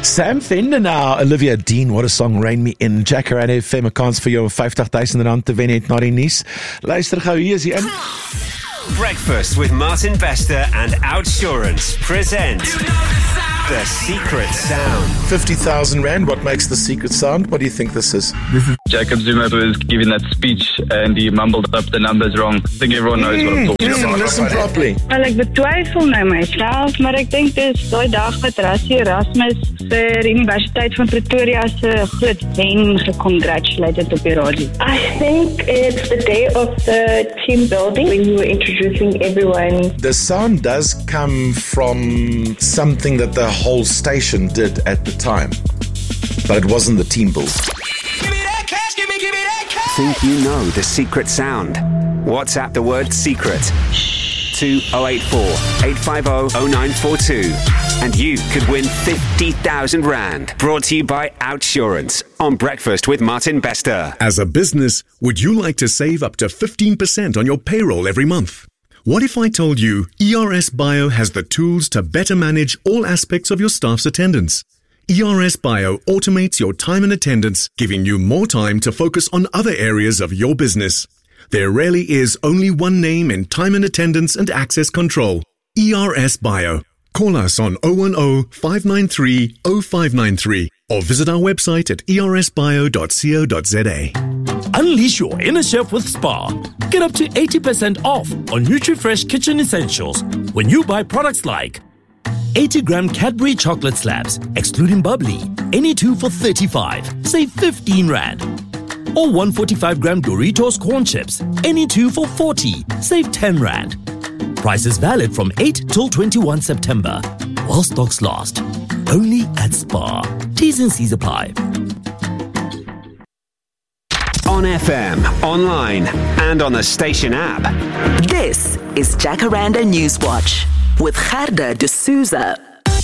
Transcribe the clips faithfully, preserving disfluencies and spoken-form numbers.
Sam Fender now, Olivia Dean, what a song, Rain Me In. Jacaranda F M, 'n kans vir jou om vyftig duisend rand te wen het na die nuus. Luister gou, hier is die in. Breakfast with Martin Bester and Outsurance present The Secret Sound. fifty thousand rand, what makes The Secret Sound? What do you think this is? This is Jacob Zuma was giving that speech and he mumbled up the numbers wrong. I think everyone knows mm, what I'm talking listen, about. Listen properly. Wel, ek betwyfel nou myself, maar ek dink dis daai dag wat Rassie Erasmus vir Universiteit van Pretoria se groot wen gecongratulated op die radio. I think it's the day of the team building when you were introducing everyone. The sound does come from something that the whole station did at the time, but it wasn't the team build. Think you know the secret sound? WhatsApp the word secret to oh eight four, eight five oh, oh nine four two and you could win fifty thousand rand. Brought to you by Outsurance on Breakfast with Martin Bester. As a business, would you like to save up to fifteen percent on your payroll every month? What if I told you E R S Bio has the tools to better manage all aspects of your staff's attendance? E R S Bio automates your time and attendance, giving you more time to focus on other areas of your business. There really is only one name in time and attendance and access control. E R S Bio. Call us on oh one oh, five nine three, oh five nine three or visit our website at e r s bio dot co dot z a. Unleash your inner chef with Spar. Get up to eighty percent off on NutriFresh kitchen essentials when you buy products like eighty gram Cadbury chocolate slabs, excluding bubbly, any two for thirty-five, save fifteen rand. Or one hundred forty-five gram Doritos corn chips, any two for forty, save ten rand. Prices valid from eight till twenty-first September. While stocks last. Only at Spar. T's and C's apply. On F M, online, and on the station app. This is Jacaranda Newswatch with Gerda de Souza.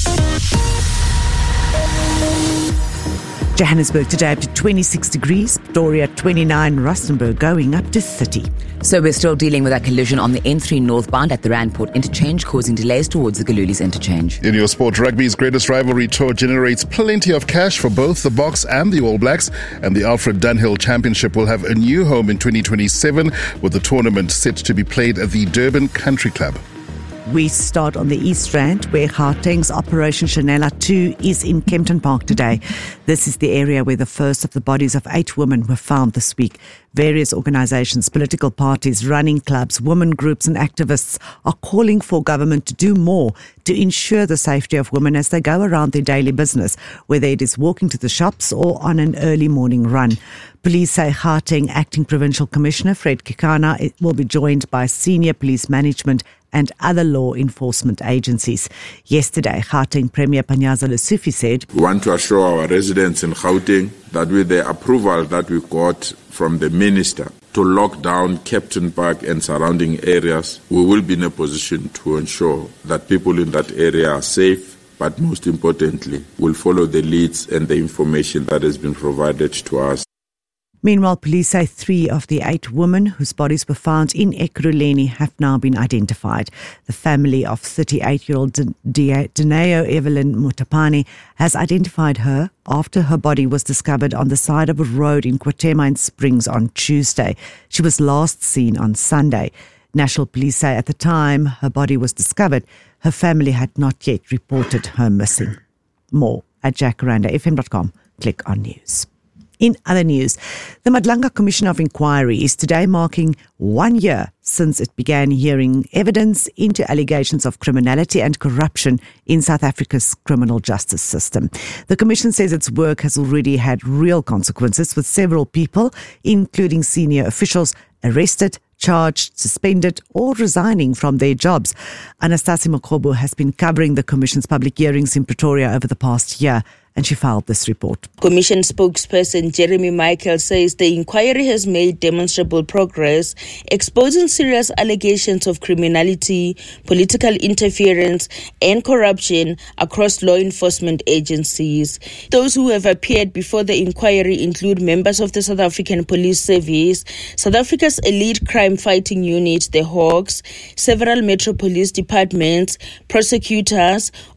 Johannesburg today up to twenty-six degrees, Pretoria twenty-nine, Rustenburg going up to thirty. So we're still dealing with that collision on the N three northbound at the Randport interchange, causing delays towards the Galulis interchange. In your sport, rugby's greatest rivalry tour generates plenty of cash for both the Boks and the All Blacks, and the Alfred Dunhill Championship will have a new home in twenty twenty-seven, with the tournament set to be played at the Durban Country Club. We start on the East Rand, where Gauteng's Operation Chanela two is in Kempton Park today. This is the area where the first of the bodies of eight women were found this week. Various organizations, political parties, running clubs, women groups and activists are calling for government to do more to ensure the safety of women as they go around their daily business, whether it is walking to the shops or on an early morning run. Police say Gauteng Acting Provincial Commissioner Fred Kekana will be joined by senior police management and other law enforcement agencies. Yesterday, Gauteng Premier Panyaza Lesufi said, "We want to assure our residents in Gauteng that with the approval that we got from the Minister to lock down Kempton Park and surrounding areas, we will be in a position to ensure that people in that area are safe, but most importantly, will follow the leads and the information that has been provided to us." Meanwhile, police say three of the eight women whose bodies were found in Ekurhuleni have now been identified. The family of thirty-eight-year-old Dineo Evelyn Mutapani has identified her after her body was discovered on the side of a road in KwaThema Springs on Tuesday. She was last seen on Sunday. National Police say at the time her body was discovered, her family had not yet reported her missing. More at jacaranda f m dot com. Click on news. In other news, the Madlanga Commission of Inquiry is today marking one year since it began hearing evidence into allegations of criminality and corruption in South Africa's criminal justice system. The Commission says its work has already had real consequences, with several people, including senior officials, arrested, charged, suspended or resigning from their jobs. Anastasia Makobo has been covering the Commission's public hearings in Pretoria over the past year, and she filed this report. Commission spokesperson Jeremy Michael says the inquiry has made demonstrable progress, exposing serious allegations of criminality, political interference and corruption across law enforcement agencies. Those who have appeared before the inquiry include members of the South African Police Service, South Africa's elite crime fighting unit, the Hawks, several Metro Police departments, prosecutors,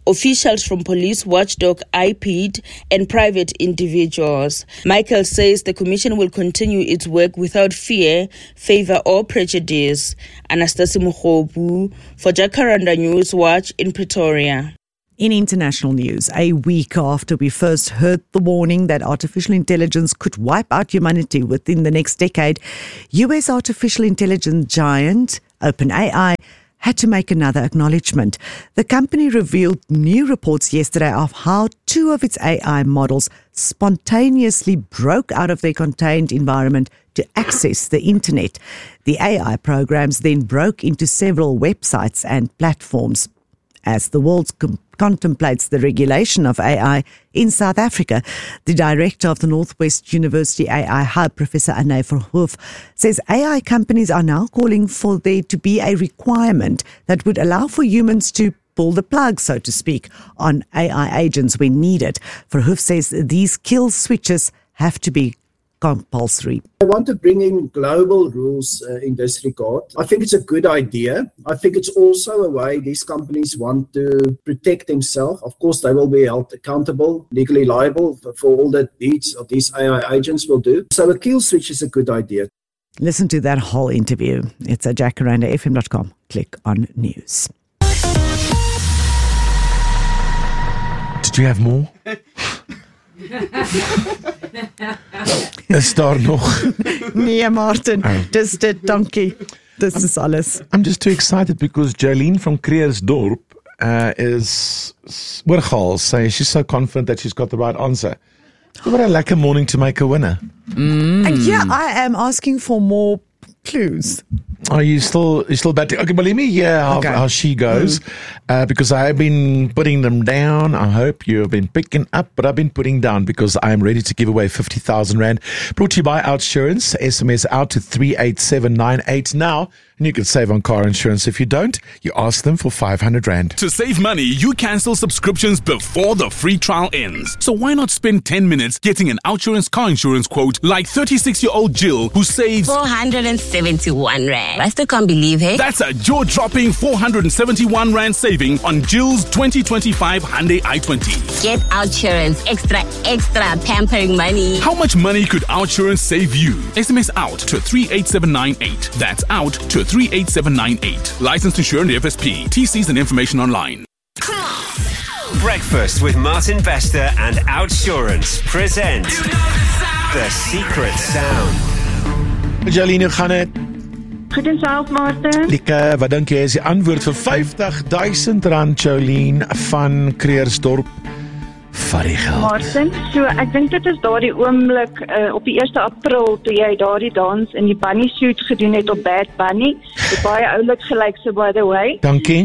officials from police watchdog I P D, and private individuals. Michael says the commission will continue its work without fear, favor, or prejudice. Anastasia Mukhobu for Jacaranda News Watch in Pretoria. In international news, a week after we first heard the warning that artificial intelligence could wipe out humanity within the next decade, U S artificial intelligence giant OpenAI had to make another acknowledgement. The company revealed new reports yesterday of how two of its A I models spontaneously broke out of their contained environment to access the internet. The A I programs then broke into several websites and platforms. As the world com- contemplates the regulation of A I in South Africa, the director of the Northwest University A I Hub, Professor Ane Verhoef, says A I companies are now calling for there to be a requirement that would allow for humans to pull the plug, so to speak, on A I agents when needed. Verhoef says these kill switches have to be compulsory. I want to bring in global rules uh, in this regard. I think it's a good idea. I think it's also a way these companies want to protect themselves. Of course, they will be held accountable, legally liable for, for all the deeds of these A I agents will do. So a kill switch is a good idea. Listen to that whole interview. It's at jacaranda f m dot com. Click on news. Did you have more? Is daar nog? Nee, Martin, dis dit, dankie. Dis is alles. I'm just too excited because Jolene from Creersdorp uh, is oorgehaal. Say she's so confident that she's got the right answer. What a lekker morning to make a winner. Mm. And yeah, I am asking for more clues. Are you still you still betting? Okay, but let me hear how, okay. how she goes. Mm. Uh, because I've been putting them down. I hope you've been picking up, but I've been putting down because I'm ready to give away fifty thousand rand. Brought to you by Outsurance. S M S out to three eight seven nine eight now. And you can save on car insurance. If you don't, you ask them for five hundred rand. To save money, you cancel subscriptions before the free trial ends. So why not spend ten minutes getting an Outsurance car insurance quote like thirty-six-year-old Jill who saves four hundred seventy-one rand. I still can't believe it. That's a jaw-dropping four hundred seventy-one rand saving on Jill's twenty twenty-five Hyundai i twenty. Get Outsurance extra, extra pampering money. How much money could Outsurance save you? S M S out to three eight seven nine eight. That's out to three eight seven nine eight. Licensed insured F S P. T Cs and information online. Breakfast with Martin Bester and Outsurance present The Secret Sound. Jolene, hoe gaan het? Goed en self, Martin. Lieke, wat dink jy is die antwoord vir vyftig duisend rand, Jolene van Creersdorp? Vat die geld. Martin, so ek dink dit is daardie oomblik uh, op die eerste April toe jy daardie dans in die bunny suit gedoen het op Bad Bunny. Dit baie oulik gelyk, so by the way. Dankie.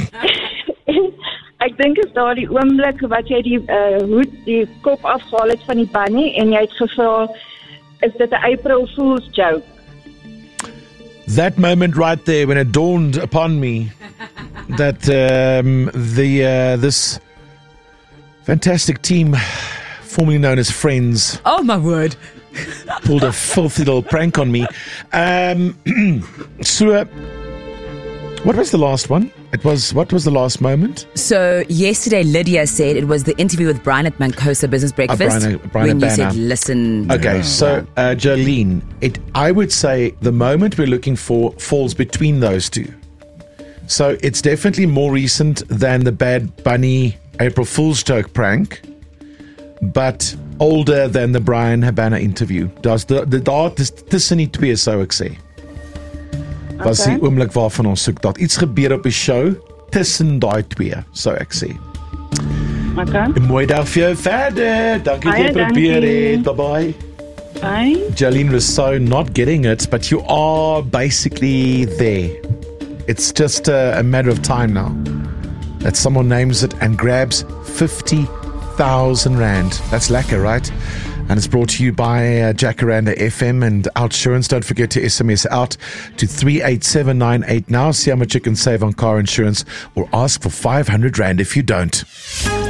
Ek dink is daardie oomblik wat jy die uh, hoed, die kop afgehaal het van die bunny en jy het gevra, is dit 'n April Fool's joke? That moment right there when it dawned upon me that um, the uh, this fantastic team, formerly known as Friends. Oh, my word. Pulled a filthy little prank on me. Um, so, uh, what was the last one? It was, what was the last moment? So, yesterday, Lydia said it was the interview with Brian at Mancosa Business Breakfast. Uh, Brian, Brian when you Banner. said, listen. Okay, yeah. so, uh, Jolene, it, I would say the moment we're looking for falls between those two. So, it's definitely more recent than the Bad Bunny April Fool's joke prank, but older than the Brian Habana interview. Does the the daar tussen die twee sou ek sê. Was die oomblik waarvan ons soek dat iets gebeur op die show tussen daai twee, sou ek sê. Okay. Mooi dag vir jou verder. Dankie jy probeer het. Bye bye. Bye. Jolene was so not getting it, but you are basically there. It's just a, a matter of time now that someone names it and grabs fifty thousand rand. That's lekker, right? And it's brought to you by uh, Jacaranda F M and Outsurance. Don't forget to S M S out to three eight seven nine eight now. See how much you can save on car insurance or ask for five hundred rand if you don't.